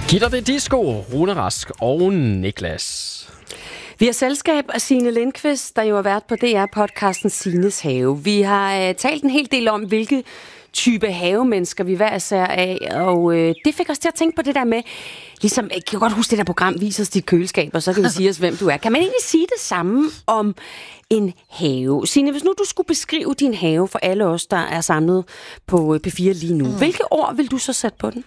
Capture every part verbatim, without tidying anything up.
Gitter det disco, Rune Rask og Niklas. Vi har selskab af Signe Lindqvist, der jo har været på D R-podcasten Signes Have. Vi har øh, talt en hel del om, hvilke type havemennesker vi hver især af, og øh, det fik os til at tænke på det der med, ligesom, jeg kan godt huske det der program, viser os dit køleskab, og så kan vi sige os, hvem du er. Kan man egentlig sige det samme om en have? Signe, hvis nu du skulle beskrive din have for alle os, der er samlet på P fire lige nu, mm. hvilke ord vil du så sætte på den?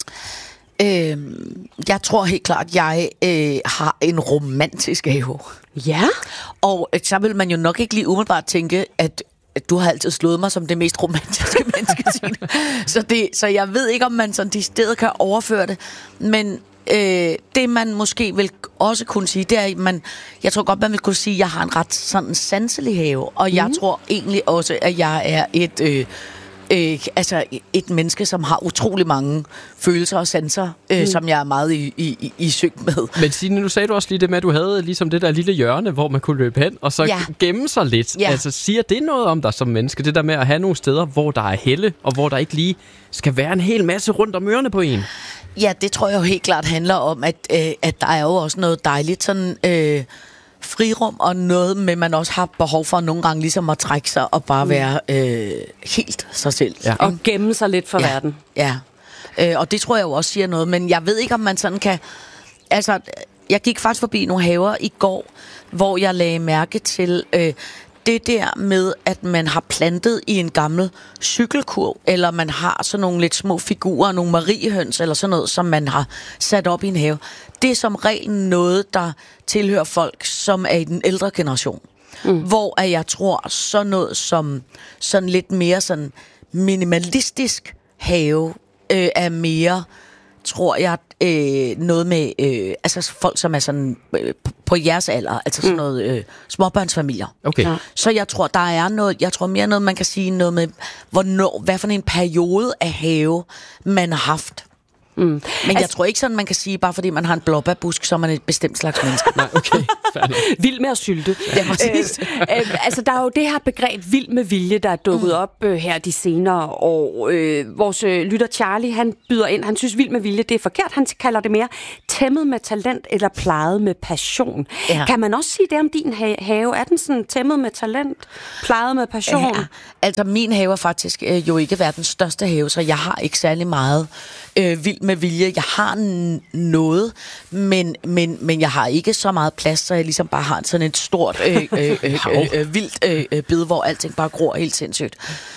Øh, jeg tror helt klart, at jeg øh, har en romantisk have. Ja? Og øh, så vil man jo nok ikke lige umiddelbart tænke, at, at du har altid slået mig som det mest romantiske menneske, Signe. Så, det, så jeg ved ikke, om man sådan de steder kan overføre det. Men øh, det, man måske vil også kunne sige, det er, at man, jeg tror godt, man vil kunne sige, at jeg har en ret sådan sanselig have. Og mm. jeg tror egentlig også, at jeg er et... Øh, Øh, altså et menneske, som har utrolig mange følelser og sanser, øh, mm. som jeg er meget i, i, i synk med. Men Signe, nu sagde du også lige det med, at du havde ligesom det der lille hjørne, hvor man kunne løbe hen, og så ja. gemme sig lidt. Ja. Altså, siger det noget om dig som menneske? Det der med at have nogle steder, hvor der er helle, og hvor der ikke lige skal være en hel masse rundt om ørerne på en? Ja, det tror jeg jo helt klart handler om, at, øh, at der er jo også noget dejligt sådan... Øh, frirum, og noget med, man også har behov for nogle gange ligesom at trække sig og bare være øh, helt sig selv. Ja. Og gemme sig lidt for ja. verden. Ja, øh, og det tror jeg jo også siger noget, men jeg ved ikke, om man sådan kan... Altså, jeg gik faktisk forbi nogle haver i går, hvor jeg lagde mærke til øh, det der med, at man har plantet i en gammel cykelkurv, eller man har sådan nogle lidt små figurer, nogle mariehøns, eller sådan noget, som man har sat op i en have. Det er som regel noget, der tilhører folk, som er i den ældre generation. Mm. Hvor at jeg tror, sådan noget som sådan lidt mere sådan minimalistisk have øh, er mere, tror jeg, øh, noget med øh, altså folk, som er sådan øh, på jeres alder, altså sådan noget øh, småbørnsfamilier. Okay. Ja. Så jeg tror, der er noget, jeg tror mere noget, man kan sige noget med, hvornår, hvad for en periode af have, man har haft. Mm. Men altså, jeg tror ikke sådan, man kan sige, bare fordi man har en blåbærbusk, så er man et bestemt slags menneske. Nej, okay. Vild med at sylte. Ja, præcis. øh, øh, altså, der er jo det her begreb vild med vilje, der er dukket mm. op øh, her de senere år. Øh, vores øh, lytter Charlie, han byder ind. Han synes, vild med vilje, det er forkert. Han kalder det mere tæmmet med talent eller plejet med passion. Ja. Kan man også sige det om din ha- have? Er den sådan tæmmet med talent, plejet med passion? Ja. Altså, min have er faktisk øh, jo ikke verdens største have, så jeg har ikke særlig meget øh, vild med vilje. Jeg har n- noget, men, men, men jeg har ikke så meget plads, så jeg ligesom bare har sådan et stort øh, øh, øh, øh, øh, vildt øh, bid, hvor alting bare gror helt sindssygt.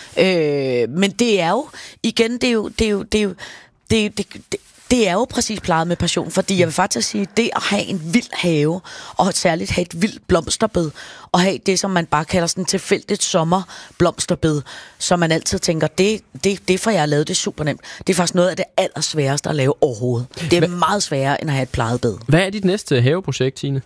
Øh, men det er jo, igen, det er jo, det er jo, det er jo, det, det, det, det er jo præcis plejet med passion, fordi jeg vil faktisk sige, det at have en vild have, og særligt have et vildt blomsterbed, og have det, som man bare kalder sådan et tilfældigt sommerblomsterbed, som man altid tænker, det, det, det for jeg har lavet, det er super nemt. Det er faktisk noget af det allersværeste at lave overhovedet. Det er Hva? meget sværere, end at have et plejet bed. Hvad er dit næste haveprojekt, Signe?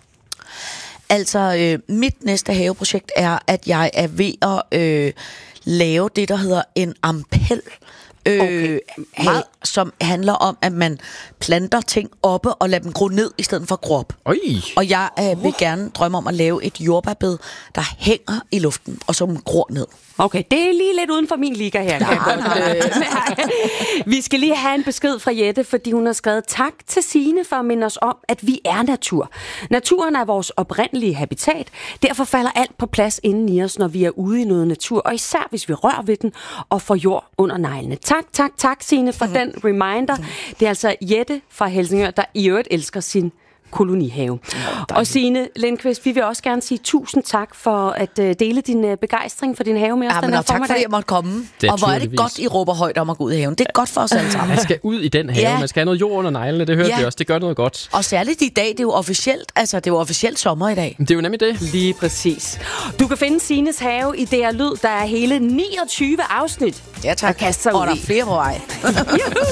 Altså, øh, mit næste haveprojekt er, at jeg er ved at øh, lave det, der hedder en ampel. Øh, okay. Meget, som handler om, at man planter ting oppe og lader dem gro ned, i stedet for at gro op. Oj. Og jeg øh, vil gerne drømme om at lave et jordbærbed, der hænger i luften, og som gror ned. Okay, det er lige lidt uden for min liga her. Kan jeg godt. Vi skal lige have en besked fra Jette, fordi hun har skrevet tak til Signe for at minde os om, at vi er natur. Naturen er vores oprindelige habitat. Derfor falder alt på plads inden i os, når vi er ude i noget natur, og især hvis vi rører ved den og får jord under neglene. Tak, tak, tak Signe for den reminder. Det er altså Jette fra Helsingør, der i øvrigt elsker sin kolonihave. Ja, og Signe Lindqvist, vi vil også gerne sige tusind tak for at uh, dele din uh, begejstring for din have med os. Ja, men og tak fordi jeg måtte komme. Og hvor er det godt, I råber højt om at gå ud i haven. Det er godt for os alle sammen. Man skal ud i den have. Ja. Man skal have noget jord under neglene, det hørte ja. vi også. Det gør noget godt. Og særligt i dag, det er jo officielt, altså det er jo officielt sommer i dag. Det er jo nemlig det. Lige præcis. Du kan finde Signes have i D R Lyd. Der er hele niogtyve afsnit. Ja tak. Og der er flere på vej.